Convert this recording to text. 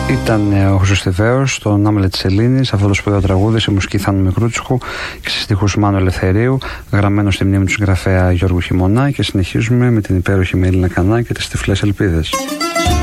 Ήταν ο Χρυσοστιβαίος στο Νάμλετ της Ελλήνης, αυτό το σπουδαίο τραγούδι σε μουσική Θάνου Μικρούτσικου και σε στίχους Μάνου Ελευθερίου, γραμμένο στη μνήμη του συγγραφέα Γιώργου Χειμωνά. Και συνεχίζουμε με την υπέροχη Μελίνα Κανά και τις Τυφλές Ελπίδες.